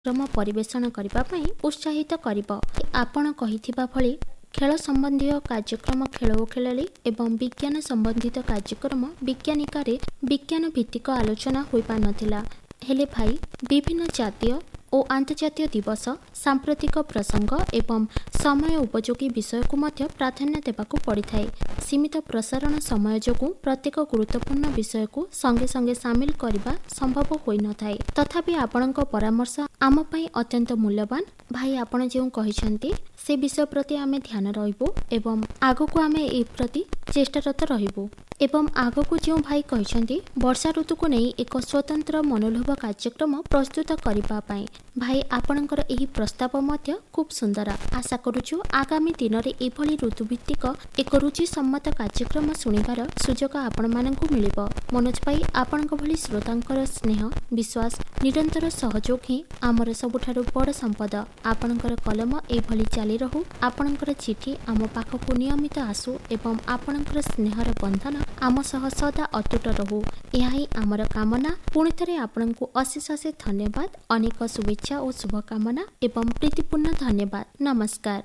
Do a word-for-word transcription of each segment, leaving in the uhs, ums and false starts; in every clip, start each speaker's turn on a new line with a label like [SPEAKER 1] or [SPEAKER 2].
[SPEAKER 1] क्रम परिवेषण करने ପାଇଁ उत्साहित करिब। आपण कहिथिबा भଳି खेल संबंधी कार्यक्रम खेल ओ खेलाड़ी एवं विज्ञान संबंधित कार्यक्रम विज्ञानिकारे विज्ञान भित्तिक आलोचना होई पा नथिला। हेले भाई विभिन्न जातीय और आंतर्जातीय दिवस सांप्रतिक प्रसंग एवं समय उपयोगी विषय को मध्य प्राधान्य देवाकू पड़िथाए। सीमित प्रसारण समय जोगु प्रत्येक गुरुत्वपूर्ण विषय को संगे संगे सामिल करने संभव होई नथाए। तथापि आपणक परामर्श आम पई अत्यंत मूल्यवान। भाई आपण जे कहिसंती से विषय प्रति आमे ध्यान रहिबो एवं आगको आमे ए प्रति चेष्टारत रहिबो एवं आगको जो भाई कहिसंती वर्षा ऋतु को नहीं एक स्वतंत्र मनोलोभ कार्यक्रम प्रस्तुत करिबा पई भाई आपणकर एही प्रस्ताव मध्य खूब सुंदर। आशा करूछु आगामी दिन रे एभली ऋतुभित्तिक एक रुचि सम्मत कार्यक्रम सुनिबार सुजोग आपण माननकु मिलिबो। मनोज भाई आपणक भली श्रोतांकर स्नेह विश्वास निरंतर सहयोग ही आमर सबुठारु बड़ संपद। आपणकर कलम एभली चाली रहू। आपणकर चिठी आम पाखकु नियमित आसु एवं आपणकर स्नेहर बंधन आम सह सदा अतुट रहू। यह ही आमर कामना। पुणी थरे आपणकु अशेष अशेष धन्यवाद। अनेक शुभेच्छा और शुभकामना एवं प्रीतिपूर्ण धन्यवाद। नमस्कार।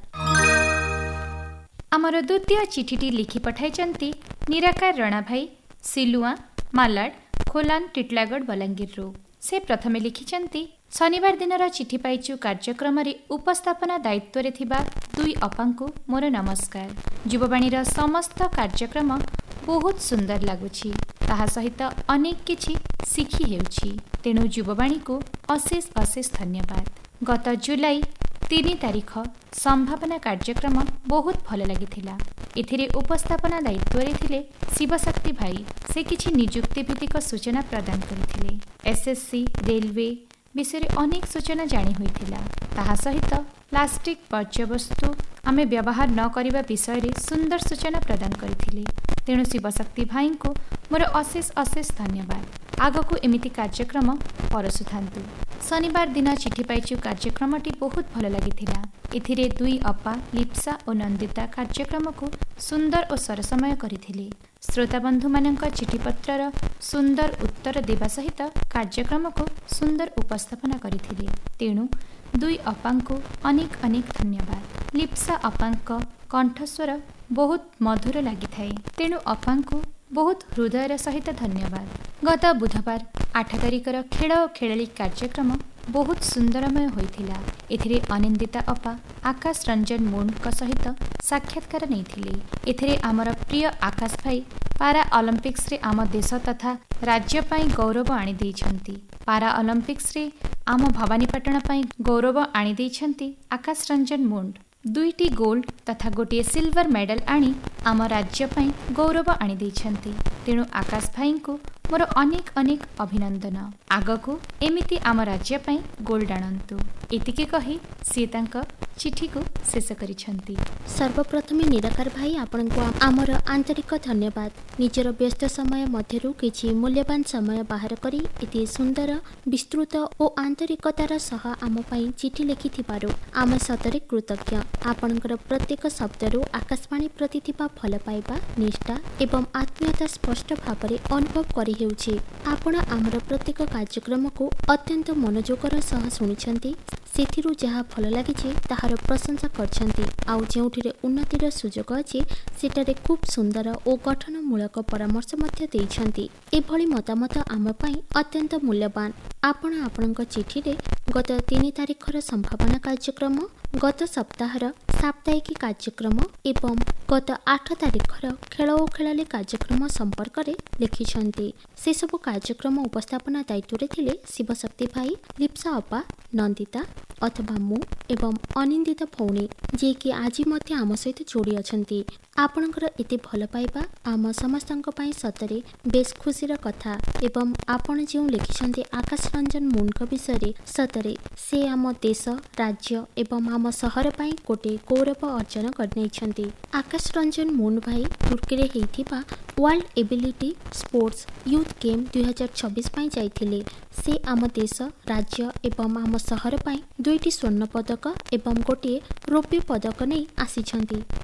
[SPEAKER 2] आमर द्वितीय चिठीटी लिखि पठाइचंती निराकार रणा भाई सिलुआ मालाड खोलान टिटलागढ़ बलांगीर। से प्रथमे लिखिचंती शनिवार दिनर चिठी पाइचु कार्यक्रम रे उपस्थापना दायित्व रे थिबा दुई अपांकु मोर नमस्कार। युववाणीर समस्त कार्यक्रम बहुत सुंदर लागुछि। ताहा सहित अनेक किछि शिखि हेउछि। तेणु युववाणी को अशेष अशेष धन्यवाद। गत जुलाई तीन तारिख संभावना कार्यक्रम बहुत भल लागिथिला। एथिरे उपस्थापना दायित्व रे थिले शिवशक्ति भाई। से किछि नियुक्ति भित्तिक सूचना प्रदान करिथिले। एसएससी रेलवे विषय अनेक सूचना जाणी होइथिला। ताहा सहित प्लास्टिक वर्ज्यवस्तु आमे व्यवहार न करिबा विषय रे सुंदर सूचना प्रदान करिथिले। तेणु शिवशक्ति भाई को मोर अशेष अशेष धन्यवाद। आगको एमिति कार्यक्रम परसुथांतु। शनिवार दिन चिठी पाइचु कार्यक्रमटी बहुत भल लागिथिला। एथिरे दुई अपा लिप्सा और नंदिता कार्यक्रम को सुंदर और सरसमय करिथिले। श्रोता बंधु मानक चिठीपत्रर सुंदर उत्तर देवा सहित कार्यक्रम को सुंदर उपस्थापना करिथिले। तेणु दुई अपांको अनेक अनेक धन्यवाद। लिप्सा अपांक कंठस्वर बहुत मधुर लागिथाए। तेणु अपांको बहुत हृदयर सहित धन्यवाद। गत बुधवार आठ तारिखर खेल और खेलाड़ी कार्यक्रम बहुत सुंदरमय होइथिला। एथिरे अनिंदिता अपा आकाश रंजन मुंड सहित साक्षात्कार नैथिले। एथिरे आमर प्रिय आकाश भाई पारा ओलंपिक्स रे आम देश तथा राज्य पाई गौरव आनी दैछंती। पारा ओलंपिक्स रे आम भवानीपाटण पाई गौरव आनी दैछंती आकाश रंजन मुंड। दुईटी गोल्ड तथा गोटे सिल्वर मेडल आनी आम राज्य पाई गौरव आनी दैछंती। तेणु आकाश भाई को मोर अनेक अनेक अभिनंदन। आगको एमिति आम राज्य पाई गोल्ड आणंतु। एतिके कही सी तांक चिठी को शेष करिछंती।
[SPEAKER 1] सर्वप्रथमे निराकार भाई आपण को आमर आंतरिक धन्यवाद। निजर व्यस्त समय मध्यरु किछि मूल्यवान समय बाहर करी एति सुंदर विस्तृत और आंतरिकतार सह आम पई चिठी लिखिथिबारु आम सतरे कृतज्ञ। आपणकर प्रत्येक शब्दरु आकाशवाणी प्रति थिबा भल पाइबा निष्ठा एवं आत्मीयता स्पष्ट भावरे अनुभव करि हेउछि। आपण आमर प्रत्येक कार्यक्रम को अत्यंत मनोयोगर सह सुनिछंती। सेथिरु जहा भल लागिछि ताहार प्रशंसा करछंती। आउ जेउठिरे उन्नतिर सुजोग अछि सेटारे खूब सुंदर और गठनमूलक परामर्श मध्य दैछंती। एभली मतामत आम पई अत्यंत मूल्यवान। आपण आपणक चिठीरे गत तीन तारिखर संभावना कार्यक्रम गत सप्ताहर साप्ताहिक कार्यक्रम एवं गत आठ तारिखर खेल और खेलाड़ी कार्यक्रम संपर्क में लिखिछंती। से सब कार्यक्रम उपस्थापना दायित्व रे थिले शिवशक्ति भाई लिप्सा अपा नंदिता अथवा मु एवं अनिंदिता भौणी जे कि आज मध्य आम सहित जोड़ी अछंती। आपणकर एते भल पाइबा आम समस्तंक पई सतरे बेस खुशीर कथा एवं आपण जे लिखिछंती आकाश रंजन मुंडक विषय सतरे से आम देश राज्य एवं आम सहर पई गोटे गौरव अर्जन करनेछंती। आकाश रंजन मुंड भाई तुर्की रे हेइथिबा world ability sports youth game दुई हजार छब्बीस पई जाइथिले। से आम देश राज्य एवं आम सहर पई दुईटी स्वर्ण पदक एवं गोटे रौप्य पदक नहीं आसीछंती।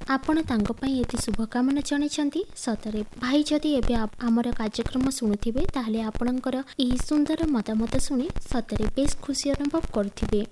[SPEAKER 1] ଆପଣ ତାଙ୍କ ପାଇଁ ଏତେ ଶୁଭକାମନା ଜଣାଇଛନ୍ତି। ସତରେ ଭାଇ ଯଦି ଏବେ ଆମର କାର୍ଯ୍ୟକ୍ରମ ଶୁଣୁଥିବେ ତାହେଲେ ଆପଣଙ୍କର ଏହି ସୁନ୍ଦର ମତାମତ ଶୁଣି ସତରେ ବେଶ ଖୁସି ଅନୁଭବ କରୁଥିବେ।